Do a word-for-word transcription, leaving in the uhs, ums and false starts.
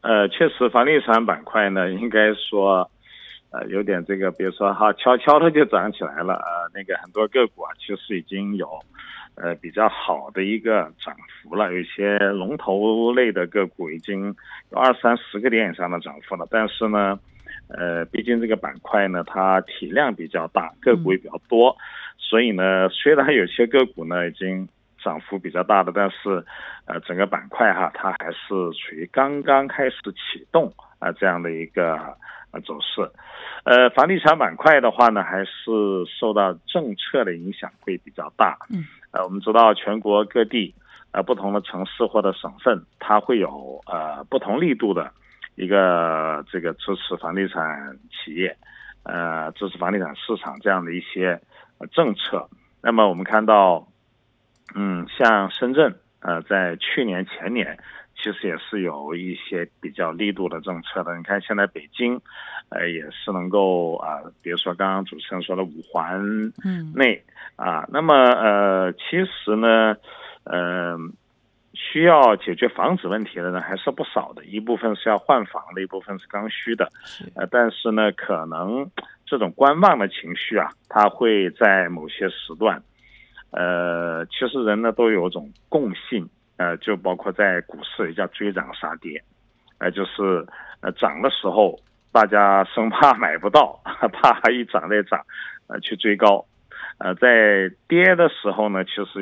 呃，确实，房地产板块呢，应该说，呃，有点这个，比如说哈，悄悄的就涨起来了。呃，那个很多个股啊，其实已经有，呃，比较好的一个涨幅了。有一些龙头类的个股已经有二三十个点以上的涨幅了。但是呢，呃，毕竟这个板块呢，它体量比较大，个股也比较多，嗯、所以呢，虽然有些个股呢已经涨幅比较大的，但是，呃，整个板块哈，它还是处于刚刚开始启动啊、呃、这样的一个呃走势。呃，房地产板块的话呢，还是受到政策的影响会比较大。 嗯， 呃，我们知道全国各地呃不同的城市或者省份，它会有呃不同力度的一个这个支持房地产企业，呃支持房地产市场这样的一些呃政策。那么我们看到。嗯，像深圳，呃，在去年前年，其实也是有一些比较力度的政策的。你看现在北京，呃，也是能够啊、呃，比如说刚刚主持人说的五环内啊、呃，那么呃，其实呢，呃，需要解决房子问题的人还是不少的，一部分是要换房的，一部分是刚需的，呃，但是呢，可能这种观望的情绪啊，它会在某些时段。呃，其实人呢都有种共性，呃，就包括在股市也叫追涨杀跌，呃，就是呃涨的时候大家生怕买不到，怕一涨再涨，呃去追高，呃，在跌的时候呢，其实